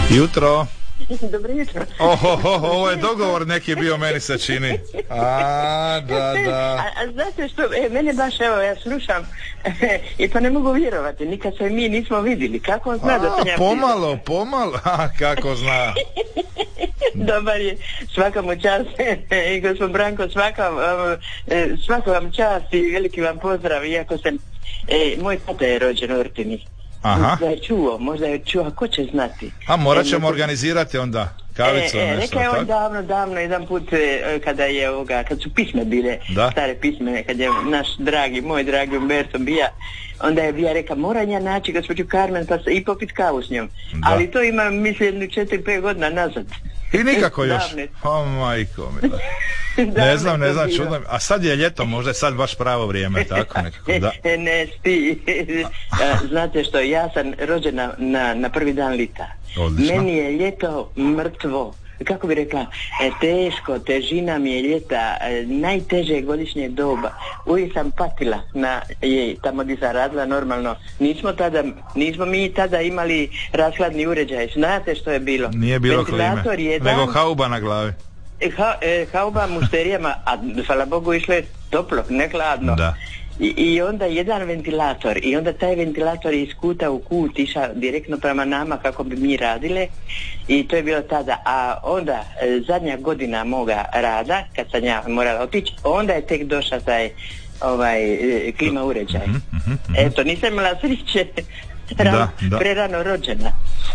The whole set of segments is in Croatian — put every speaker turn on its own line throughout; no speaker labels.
Jutro.
Dobro jutro.
Ovo je dogovor neki bio, meni se čini. Da.
A znate što, mene baš, evo, ja slušam i pa ne mogu vjerovati, nikad se mi nismo vidjeli. Kako zna da sam ja
pomalo, kako zna.
Dobar je, svaka mu čast i gospod Branko, svaka vam čast i veliki vam pozdrav, iako sam, moj tata je rođen u Rtini.
Aha.
Možda je čuo, ko će znati.
A morat ćemo organizirati onda kavicu.
Rekao je on davno jedan put kad su pisme bile, stare pismene, kad je naš moj dragi Umberto bija, onda je bija rekao, moram ja naći gospođu Carmen i popit kavu s njom. Da. Ali to ima, mislim, 4-5 godina nazad.
I nikako još. O majko mi. Ne znam, čudno. A sad je ljeto, možda je sad baš pravo vrijeme, tako nekako, da.
Ne, znate što, ja sam rođena na prvi dan lita.
Odlično.
Meni je ljeto mrtvo. Kako bi rekla, teško, težina mi je ljeta, najteže godišnje doba. Uvijek sam patila tamo gdje sam radila normalno. Nismo mi tada imali rashladni uređaj. Znate što je bilo?
Nije bilo klime, nego hauba na glavi.
Hauba mušterijama, a hvala Bogu išlo je toplo, ne hladno.
Da.
I onda jedan ventilator, i onda taj ventilator je iz kuta u kut išao direktno prema nama kako bi mi radile, i to je bilo tada. A onda zadnja godina moga rada, kad sam ja morala otići, onda je tek došao taj klima uređaj. Eto, nisam imala sreće, prerano rođena.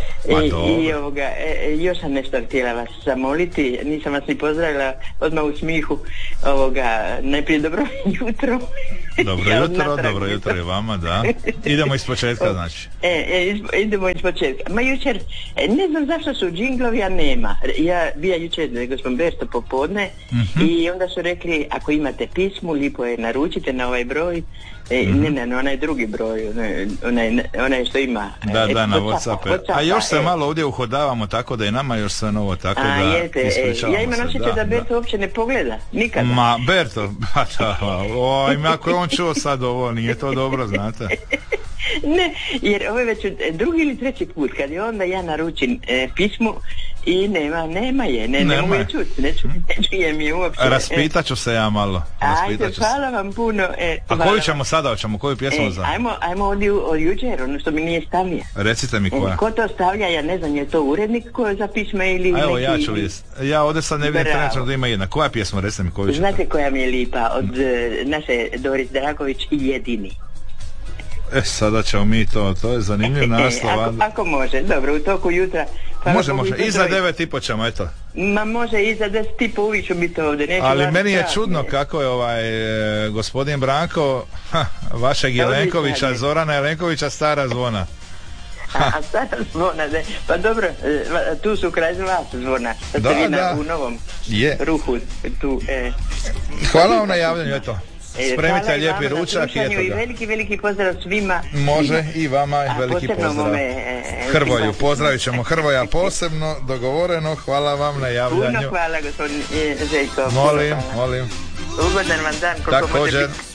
Još sam nešto htjela vas zamoliti, nisam vas ni pozdravila odmah u smihu. Najprije dobro jutro.
Dobro jutro i vama, da. Idemo iz početka, znači.
Idemo iz početka. Ma jučer, ne znam zašto su džinglovi, a nema. Ja bija jučer gospodin Berto popodne, i onda su rekli, ako imate pismu, lipo je naručite na ovaj broj. Ne, onaj drugi broj, onaj što ima.
Da, na WhatsApp. A još se malo ovdje uhodavamo, tako da je nama još sve novo, tako da ispričavamo se.
Ja imam osjećaj da Berto uopće ne pogleda, nikada.
Ma, Berto, ako je on čuo sad ovo, nije to dobro, znate.
Ne, jer ovo je već drugi ili treći put, kad je onda ja naručim pismu i nema je, ne mogu je čuti, ne čujem je uopće.
Raspitat ću se ja malo.
Ajde, hvala vam puno.
A koju ćemo sada, hoćemo koju pjesmu za?
Ajmo od jučer, ono što mi nije stavlja.
Recite mi koja.
Ko to stavlja, ja ne znam, je to urednik koji za pisme ili neki...
Evo, ja ću vidjeti. Ja ovdje sad ne vidim trenutno da ima jedna. Koja pjesma, recite mi koju ćete?
Znate koja mi je lipa, od naše Doris Dragović, Jedini.
Sada ćemo mi to je zanimljiv naslov.
Ako može, dobro, u toku jutra.
Može, iza 9:30 ćemo, eto.
Ma može, iza 10:30 uvijek ću biti ovdje.
Ali meni je čudno kako je gospodin Branko, vašeg Jelenkovića, Zorana Jelenkovića, stara zvona.
A stara zvona, ne. Pa dobro, tu su kraj vas zvona. U novom ruhu.
Hvala vam na javljanju, eto. Spremite lijepi ručak i eto
ga. Veliki pozdrav svima.
Može, i vama veliki pozdrav. Hrvoju, pozdravit ćemo Hrvoja posebno, dogovoreno. Hvala vam na javljanju.
Puno hvala, gospodin Željko.
Molim.
Ugodan vam dan.
Također.